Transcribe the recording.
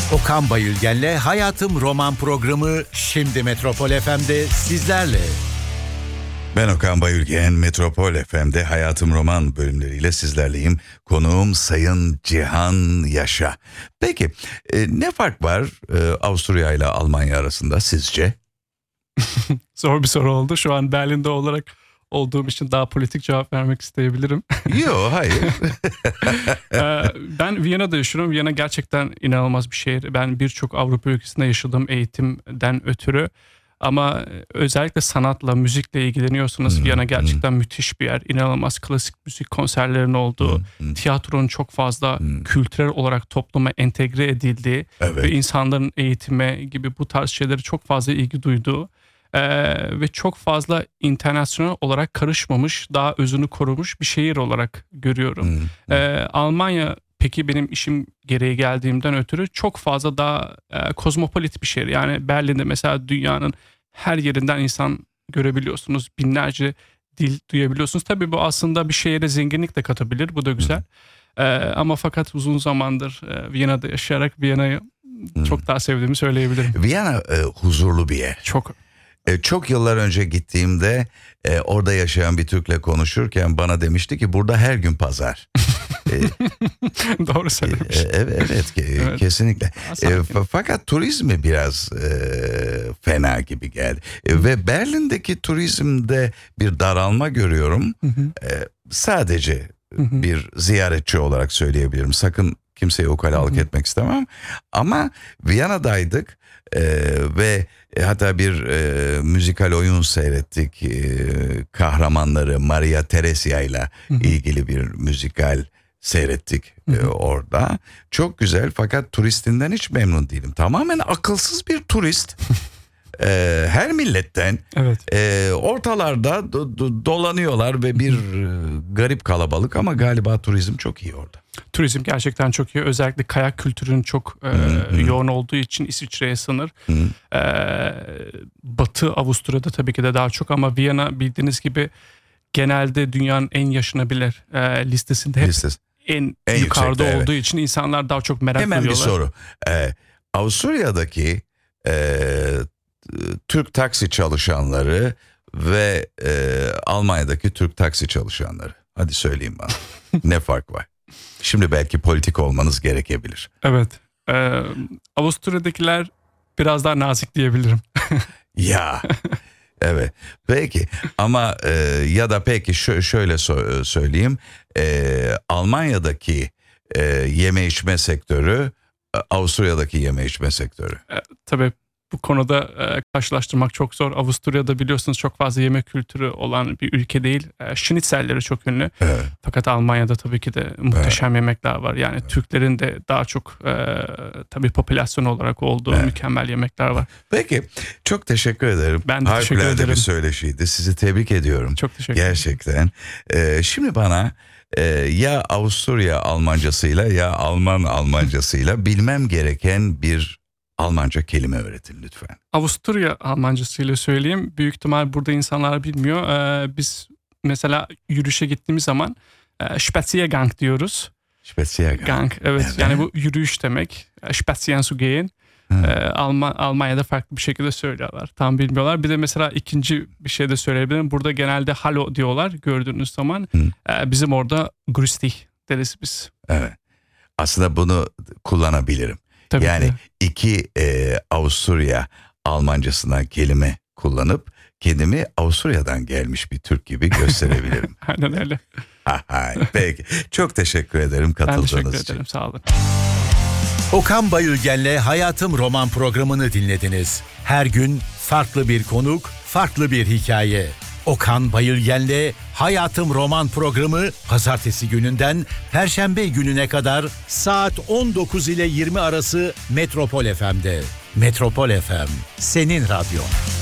Okan Bayülgen'le Hayatım Roman programı şimdi Metropol FM'de sizlerle. Ben Okan Bayülgen, Metropol FM'de Hayatım Roman bölümleriyle sizlerleyim. Konuğum Sayın Cihan Yaşa. Peki ne fark var Avusturya ile Almanya arasında sizce? Zor bir soru oldu. Şu an Berlin'de olduğum için daha politik cevap vermek isteyebilirim. Yok, hayır. Ben Viyana'da yaşıyorum. Viyana gerçekten inanılmaz bir şehir. Ben birçok Avrupa ülkesinde yaşadım eğitimden ötürü. Ama özellikle sanatla, müzikle ilgileniyorsanız Viyana gerçekten müthiş bir yer. İnanılmaz klasik müzik konserlerinin olduğu, tiyatronun çok fazla kültürel olarak topluma entegre edildiği ve insanların eğitime gibi bu tarz şeylere çok fazla ilgi duyduğu ve çok fazla internasyonel olarak karışmamış, daha özünü korumuş bir şehir olarak görüyorum. Almanya peki benim işim gereği geldiğimden ötürü çok fazla daha kozmopolit bir şehir. Yani Berlin'de mesela dünyanın her yerinden insan görebiliyorsunuz. Binlerce dil duyabiliyorsunuz. Tabii bu aslında bir şehire zenginlik de katabilir. Bu da güzel. Ama fakat uzun zamandır Viyana'da yaşayarak Viyana'yı çok daha sevdiğimi söyleyebilirim. Viyana huzurlu bir yer. Çok. Çok yıllar önce gittiğimde orada yaşayan bir Türk'le konuşurken bana demişti ki burada her gün pazar. Doğru söylemiş. Evet, kesinlikle. Fakat turizmi biraz fena gibi geldi. Ve Berlin'deki turizmde bir daralma görüyorum. Sadece bir ziyaretçi olarak söyleyebilirim. Sakın kimseye ukalalık etmek istemem. Ama Viyana'daydık ve hatta bir müzikal oyun seyrettik. Kahramanları Maria Theresia ile ilgili bir müzikal seyrettik orada. Çok güzel fakat turistinden hiç memnun değilim. Tamamen akılsız bir turist. Her milletten ortalarda dolanıyorlar ve bir garip kalabalık ama galiba turizm çok iyi orada. Turizm gerçekten çok iyi. Özellikle kayak kültürünün çok yoğun olduğu için İsviçre'ye sınır. Batı Avusturya'da tabii ki de daha çok ama Viyana bildiğiniz gibi genelde dünyanın en yaşanabilir listesinde hep en yukarıda olduğu için insanlar daha çok merak duyuyorlar. Hemen bir soru. Avusturya'daki Türk taksi çalışanları ve Almanya'daki Türk taksi çalışanları. Hadi söyleyin bana. Ne fark var? Şimdi belki politik olmanız gerekebilir. Evet. Avusturya'dakiler biraz daha nazik diyebilirim. Ya. Evet. Peki. Ama ya da peki şöyle söyleyeyim. Almanya'daki yeme içme sektörü, Avusturya'daki yeme içme sektörü. Tabii. Bu konuda karşılaştırmak çok zor. Avusturya'da biliyorsunuz çok fazla yemek kültürü olan bir ülke değil. Schnitzelleri çok ünlü. Fakat Almanya'da tabii ki de muhteşem yemekler var. Yani Türklerin de daha çok tabii popülasyon olarak olduğu mükemmel yemekler var. Peki. Çok teşekkür ederim. Ben de teşekkür ederim. Harikulade bir söyleşiydi. Sizi tebrik ediyorum. Çok teşekkür ederim. Gerçekten. Şimdi bana ya Avusturya Almancasıyla ya Alman Almancasıyla bilmem gereken bir Almanca kelime öğretin lütfen. Avusturya Almancasıyla söyleyeyim. Büyük ihtimal burada insanlar bilmiyor. Biz mesela yürüyüşe gittiğimiz zaman Spaziergang diyoruz. Spaziergang. Evet. Yani bu yürüyüş demek. Spazieren zu gehen. Almanya'da farklı bir şekilde söylüyorlar. Tam bilmiyorlar. Bir de mesela ikinci bir şey de söyleyebilirim. Burada genelde hallo diyorlar gördüğünüz zaman. Bizim orada grüß dich deriz biz. Evet. Aslında bunu kullanabilirim. Tabii yani ki. iki Avusturya Almancasından kelime kullanıp kendimi Avusturya'dan gelmiş bir Türk gibi gösterebilirim. Aynen öyle. Peki. Çok teşekkür ederim katıldığınız için. Ben teşekkür ederim. Sağ olun. Okan Bayülgen'le Hayatım Roman programını dinlediniz. Her gün farklı bir konuk, farklı bir hikaye. Okan Bayülgen'le Hayatım Roman programı pazartesi gününden perşembe gününe kadar saat 19 ile 20 arası Metropol FM'de. Metropol FM, senin radyon.